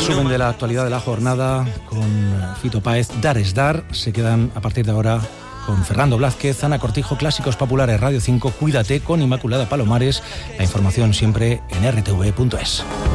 resumen de la actualidad de la jornada con Fito Páez. Dar es dar. Se quedan a partir de ahora con Fernando Blázquez, Ana Cortijo, Clásicos Populares, Radio 5, Cuídate con Inmaculada Palomares. La información siempre en rtv.es.